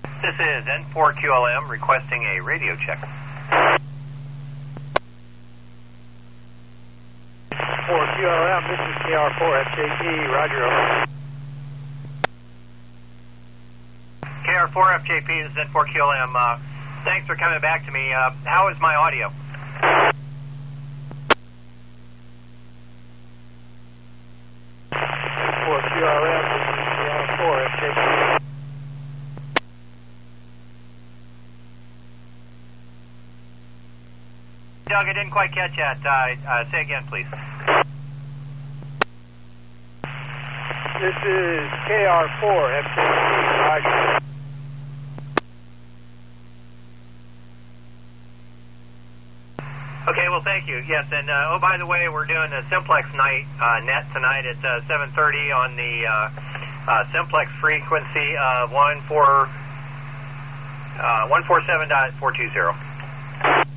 This is N4QLM requesting a radio check. 4QLM, this is KR4FJP, roger. KR4FJP, this is N4QLM. Thanks for coming back to me. How is my audio? QRM, this is KR4FJP. Doug, I didn't quite catch that. Say again, please. This is KR4FJP, roger. Okay, well, thank you. Yes, and oh, by the way, we're doing a Simplex night net tonight at 7:30 on the Simplex frequency of 147.420.